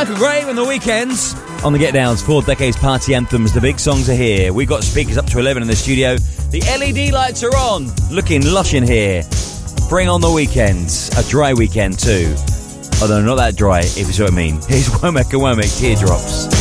Michael Grave and the Weekends on the Get Downs. 4 decades party anthems. The big songs are here. We've got speakers up to 11 in the studio. The LED lights are on. Looking lush in here. Bring on the weekends. A dry weekend too. Although not that dry, if you see what I mean. Here's Womack and Womack, Teardrops.